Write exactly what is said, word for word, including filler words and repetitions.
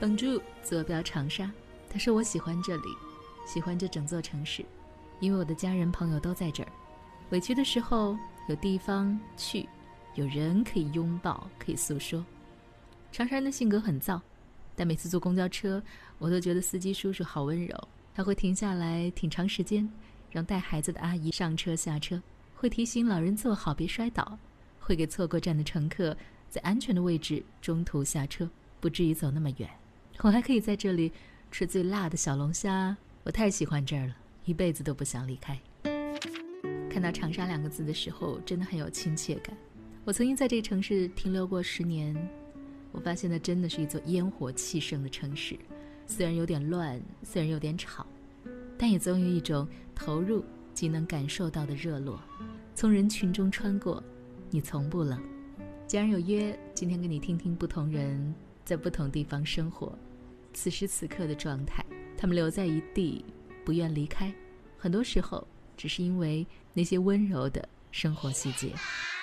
帮助坐标长沙，他说我喜欢这里，喜欢这整座城市，因为我的家人朋友都在这儿，委屈的时候有地方去，有人可以拥抱，可以诉说。长沙人的性格很躁，但每次坐公交车我都觉得司机叔叔好温柔，他会停下来挺长时间，让带孩子的阿姨上车下车，会提醒老人坐好别摔倒，会给错过站的乘客在安全的位置中途下车，不至于走那么远。我还可以在这里吃最辣的小龙虾，我太喜欢这儿了，一辈子都不想离开。看到长沙两个字的时候真的很有亲切感。我曾经在这个城市停留过十年，我发现它真的是一座烟火气盛的城市，虽然有点乱，虽然有点吵，但也总有一种投入即能感受到的热络。从人群中穿过，你从不冷。既然有约，今天跟你听听不同人在不同地方生活，此时此刻的状态，他们留在一地不愿离开，很多时候只是因为那些温柔的生活细节。